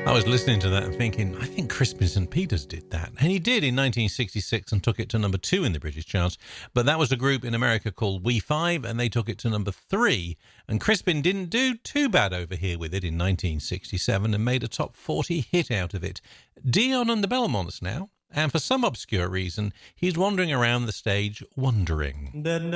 I was listening to that and thinking, I think Crispin St. Peters did that. And he did in 1966 and took it to number 2 in the British charts. But that was a group in America called We5, and they took it to number 3. And Crispin didn't do too bad over here with it in 1967 and made a top 40 hit out of it. Dion and the Belmonts now. And for some obscure reason, he's wandering around the stage wondering.